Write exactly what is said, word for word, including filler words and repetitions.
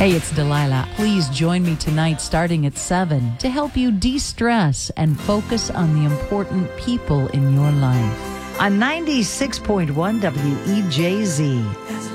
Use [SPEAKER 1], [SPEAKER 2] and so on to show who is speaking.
[SPEAKER 1] Hey, it's Delilah. Please join me tonight starting at seven to help you de-stress and focus on the important people in your life.
[SPEAKER 2] On ninety-six point one W E J Z,